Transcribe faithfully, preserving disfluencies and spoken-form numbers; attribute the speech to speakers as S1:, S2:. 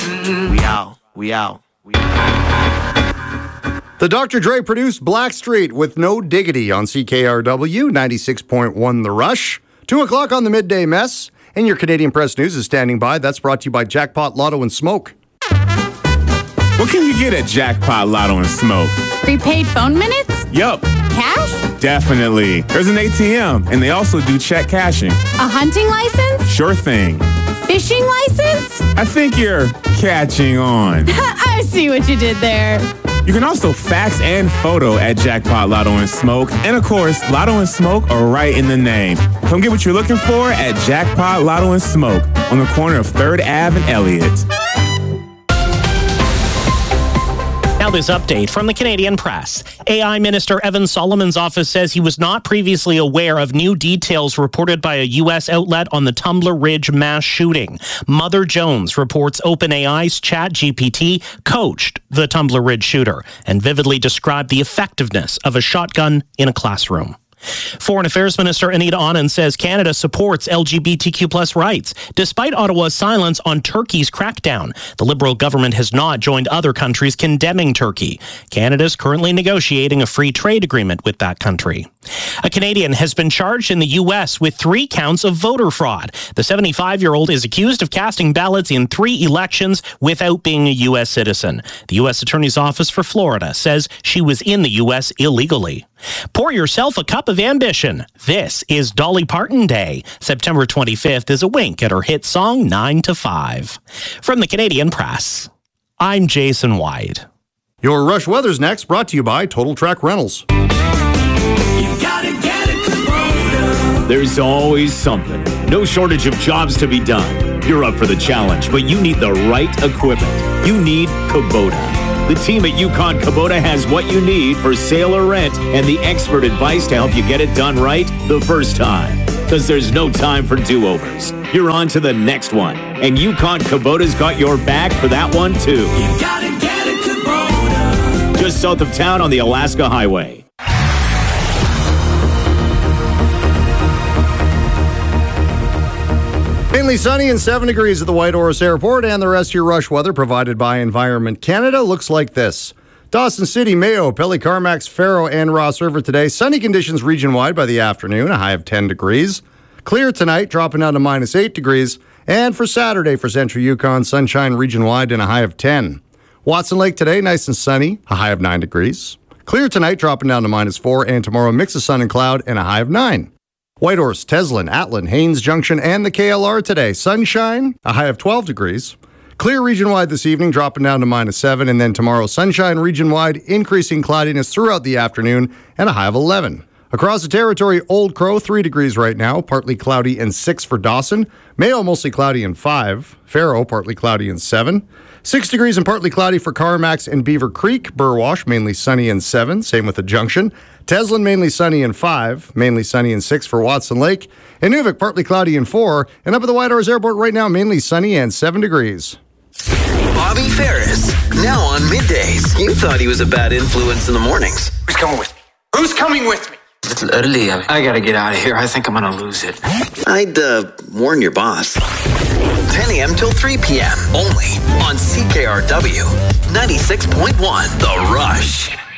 S1: We out. We out. We out.
S2: The Doctor Dre produced Blackstreet with No Diggity on C K R W ninety-six point one The Rush. Two o'clock on the Midday Mess. And your Canadian Press News is standing by. That's brought to you by Jackpot, Lotto, and Smoke.
S3: What can you get at Jackpot, Lotto, and Smoke?
S4: Prepaid phone minutes?
S3: Yup.
S4: Cash?
S3: Definitely. There's an A T M, and they also do check cashing.
S4: A hunting license?
S3: Sure thing.
S4: Fishing license?
S3: I think you're catching on.
S4: I see what you did there.
S3: You can also fax and photo at Jackpot, Lotto, and Smoke. And of course, Lotto and Smoke are right in the name. Come get what you're looking for at Jackpot, Lotto, and Smoke on the corner of third Avenue and Elliott.
S5: Now this update from the Canadian Press. A I Minister Evan Solomon's office says he was not previously aware of new details reported by a U S outlet on the Tumbler Ridge mass shooting. Mother Jones reports OpenAI's ChatGPT coached the Tumbler Ridge shooter and vividly described the effectiveness of a shotgun in a classroom. Foreign Affairs Minister Anita Anand says Canada supports L G B T Q plus rights, despite Ottawa's silence on Turkey's crackdown. The Liberal government has not joined other countries condemning Turkey. Canada is currently negotiating a free trade agreement with that country. A Canadian has been charged in the U S with three counts of voter fraud. The seventy-five-year-old is accused of casting ballots in three elections without being a U S citizen. The U S Attorney's Office for Florida says she was in the U S illegally. Pour yourself a cup of ambition. This is Dolly Parton Day. September twenty-fifth is a wink at her hit song nine to five. From the Canadian Press, I'm Jason White.
S2: Your Rush Weather's next, brought to you by Total Track Rentals.
S6: There's always something. No shortage of jobs to be done. You're up for the challenge, but you need the right equipment. You need Kubota. The team at Yukon Kubota has what you need for sale or rent and the expert advice to help you get it done right the first time. Because there's no time for do-overs. You're on to the next one. And Yukon Kubota's got your back for that one, too. You gotta get it, Kubota. Just south of town on the Alaska Highway.
S2: Mainly sunny and seven degrees at the Whitehorse Airport, and the rest of your rush weather provided by Environment Canada looks like this. Dawson City, Mayo, Pelly, Carmacks, Faro, and Ross River today. Sunny conditions region-wide by the afternoon, a high of ten degrees. Clear tonight, dropping down to minus eight degrees. And for Saturday for Central Yukon, sunshine region-wide and a high of ten. Watson Lake today, nice and sunny, a high of nine degrees. Clear tonight, dropping down to minus four. And tomorrow, mix of sun and cloud and a high of nine. Whitehorse, Teslin, Atlin, Haines Junction, and the K L R today. Sunshine, a high of twelve degrees. Clear region-wide this evening, dropping down to minus seven. And then tomorrow, sunshine region-wide, increasing cloudiness throughout the afternoon, and a high of eleven. Across the territory, Old Crow, three degrees right now, partly cloudy and six for Dawson. Mayo, mostly cloudy and five. Faro, partly cloudy and seven. Six degrees and partly cloudy for Carmacks and Beaver Creek. Burwash, mainly sunny and seven. Same with the Junction. Teslin, mainly sunny and five. Mainly sunny and six for Watson Lake. Inuvik, partly cloudy and four. And up at the Whitehorse Airport right now, mainly sunny and seven degrees.
S7: Bobby Ferris, now on middays. You thought he was a bad influence in the mornings.
S8: Who's coming with me? Who's coming with me?
S9: It's a little early. I, I gotta get out of here. I think I'm gonna lose it.
S7: I'd uh, warn your boss. ten a.m. till three p.m. only on C K R W ninety-six point one The Rush.